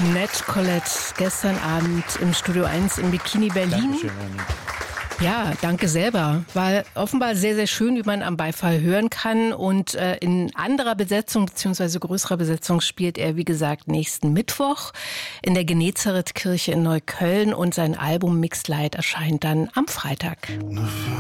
Nett Colette, gestern Abend im Studio 1 im Bikini Berlin. Dankeschön, Anni. Ja, danke selber. War offenbar sehr, sehr schön, wie man am Beifall hören kann. Und in anderer Besetzung bzw. größerer Besetzung spielt er, wie gesagt, nächsten Mittwoch in der Genezareth-Kirche in Neukölln. Und sein Album Mixed Light erscheint dann am Freitag.